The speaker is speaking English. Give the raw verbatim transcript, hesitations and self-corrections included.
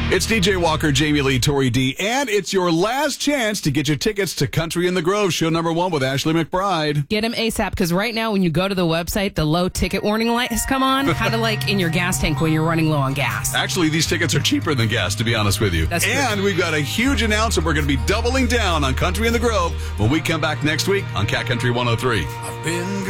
It's D J Walker, Jamie Lee, Tori D, and it's your last chance to get your tickets to Country in the Grove, show number one with Ashley McBride. Get them ASAP, because right now when you go to the website, the low ticket warning light has come on, kind of like in your gas tank when you're running low on gas. Actually, these tickets are cheaper than gas, to be honest with you. That's true. And we've got a huge announcement. We're going to be doubling down on Country in the Grove when we come back next week on Cat Country one oh three. I've been